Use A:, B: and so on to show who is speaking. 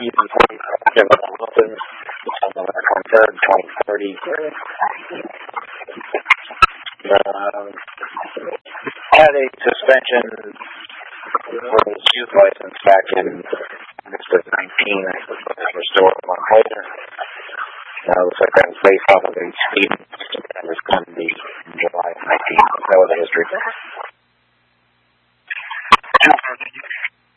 A: Wilson, November 23rd, 2030. Had a suspension for his youth license back in August of 19. I was restored a month later. Looks like that was based off of a speed that was going to be in July of 19. That was the history.